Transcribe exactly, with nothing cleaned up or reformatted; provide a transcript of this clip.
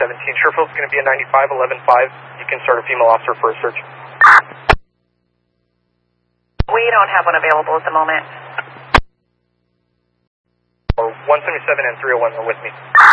seventeen. Sherfield's going to be a ninety-five eleven five. You can start a female officer for a search. We don't have one available at the moment. Or one seventy-seven and three oh one are with me.